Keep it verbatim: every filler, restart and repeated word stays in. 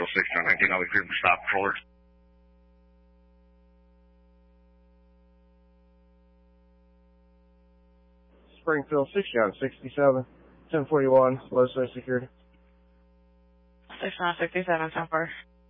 Springfield sixty-nine nineteen, I'll be cleared for stop controller. Springfield sixty-nine sixty-seven, ten forty-one, low side security. sixty-nine sixty-seven, ten four.